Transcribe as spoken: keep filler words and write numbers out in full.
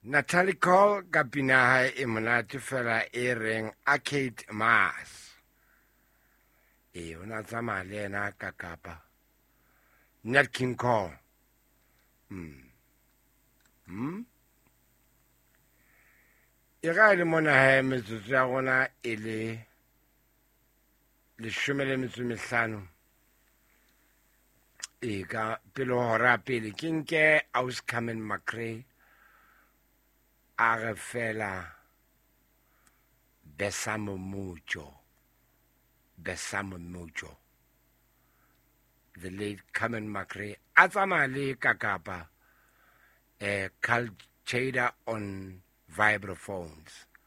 Natalie Cole ka pinaha e monate fela e reng Arcade Mars. E ona tsamaya le ena ka Kapa. Nat King Cole. Hmm. Hmm? E ga le mona ha metsotso ya rona e le leshome le metso e mehlano. E ka pele hora pele ke nke Auscarmen Macrae a re fela Besamo Mucho. Besamo Mucho. The late Carmen Macrae a tsamaya le ka Kapa. A Calcada on vibraphones.